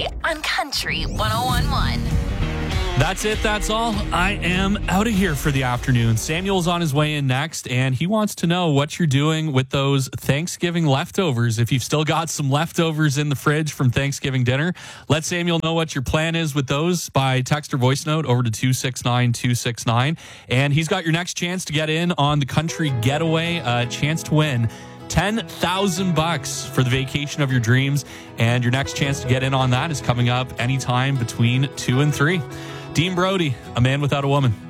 Brody on Country 101.1. That's it. That's all. I am out of here for the afternoon. Samuel's on his way in next, and he wants to know what you're doing with those Thanksgiving leftovers. If you've still got some leftovers in the fridge from Thanksgiving dinner, let Samuel know what your plan is with those by text or voice note over to 269-269. And he's got your next chance to get in on the Country Getaway, a chance to win $10,000 for the vacation of your dreams. And your next chance to get in on that is coming up anytime between 2 and 3. Dean Brody, A Man Without a Woman.